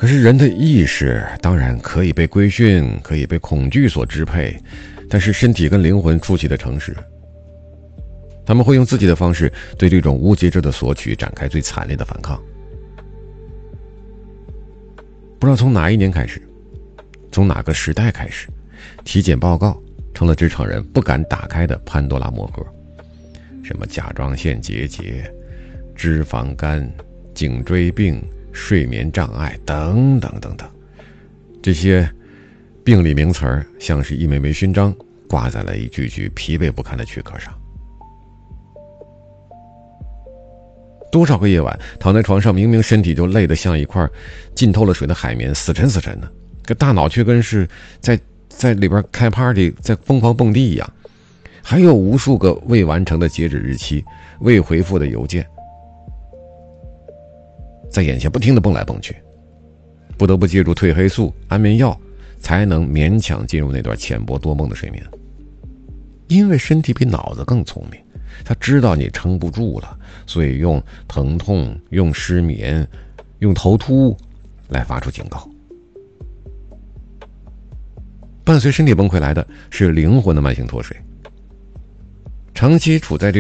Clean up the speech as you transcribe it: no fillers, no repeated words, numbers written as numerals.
可是人的意识当然可以被规训，可以被恐惧所支配，但是身体跟灵魂出奇的诚实，他们会用自己的方式对这种无节制的索取展开最惨烈的反抗。不知道从哪一年开始，从哪个时代开始，体检报告成了职场人不敢打开的潘多拉魔盒。什么甲状腺结节、脂肪肝、颈椎病、睡眠障碍等等等等，这些病理名词儿像是一枚枚勋章挂在了一具具疲惫不堪的躯壳上。多少个夜晚躺在床上，明明身体就累得像一块浸透了水的海绵，死沉死沉的，这大脑却跟是在里边开 party， 在疯狂蹦迪一样。还有无数个未完成的截止日期，未回复的邮件，在眼前不停地蹦来蹦去，不得不借助褪黑素、安眠药才能勉强进入那段浅薄多梦的睡眠。因为身体比脑子更聪明，他知道你撑不住了，所以用疼痛、用失眠、用头秃来发出警告。伴随身体崩溃来的是灵魂的慢性脱水。长期处在这